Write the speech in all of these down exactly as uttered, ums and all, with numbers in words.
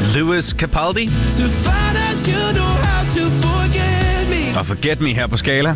Lewis Capaldi. Og Forget Me her på Skala.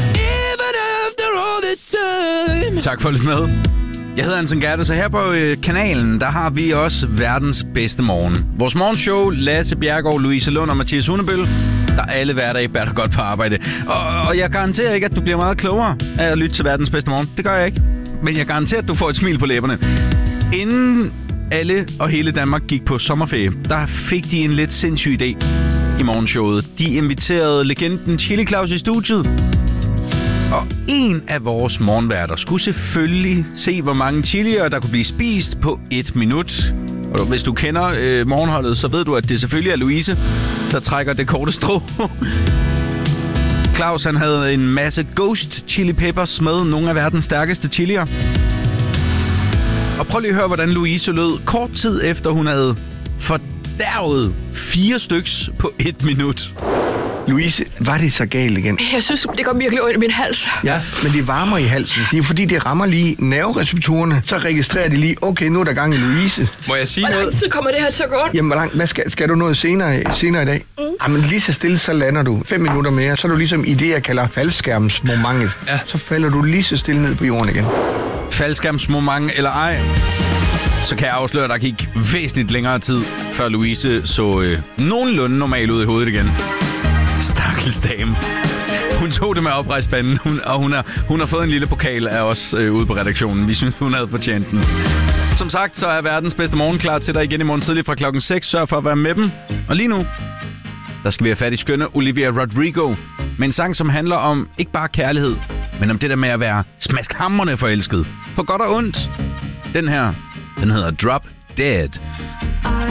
Tak for at lytte med. Jeg hedder Anton Gerte, så her på øh, kanalen, der har vi også verdens bedste morgen. Vores morgenshow, Lasse Bjerregaard, Louise Lund og Mathias Hundebøl, der er alle hverdage bærer godt på arbejde. Og, og jeg garanterer ikke, at du bliver meget klogere af at lytte til verdens bedste morgen. Det gør jeg ikke. Men jeg garanterer, at du får et smil på læberne. Inden alle og hele Danmark gik på sommerferie, der fik de en lidt sindssyg idé i morgenshowet. De inviterede legenden Chili Claus i studiet. Og en af vores morgenværter skulle selvfølgelig se, hvor mange chilier, der kunne blive spist på et minut. Og hvis du kender øh, morgenholdet, så ved du, at det selvfølgelig er Louise, der trækker det korte strå. Claus, han havde en masse ghost chili peppers med, nogle af verdens stærkeste chilier. Og prøv lige at høre, hvordan Louise lød kort tid efter, hun havde fordærvet fire styks på et minut. Louise, var det så galt igen? Jeg synes, det går virkelig ondt i min hals. Ja, men det varmer i halsen. Det er fordi, det rammer lige nervereceptorerne. Så registrerer de lige, okay, nu er der gang i Louise. Må jeg sige Hvor noget? lang tid kommer det her til at gå ondt? Jamen, hvor langt, hvad skal, skal du noget senere, senere i dag? Mm. Jamen, lige så stille, så lander du. Fem minutter mere, så er du ligesom i det, jeg kalder faldskærmsmomentet. Ja. Så falder du lige så stille ned på jorden igen. Faldskærmsmoment eller ej, så kan jeg afsløre, at der gik væsentligt længere tid, før Louise så øh, nogenlunde normal ud i hovedet igen. Stakkels dame. Hun tog det med oprejspanden, hun, og hun har, hun har fået en lille pokal af os øh, ude på redaktionen. Vi synes, hun havde fortjent den. Som sagt, så er verdens bedste morgen klar til dig igen i morgen tidlig fra klokken seks. Sørg for at være med dem. Og lige nu, der skal vi have fat i skønne Olivia Rodrigo med en sang, som handler om ikke bare kærlighed, men om det der med at være smaskhamrende forelsket. På godt og ondt. Den her, den hedder Drop Dead.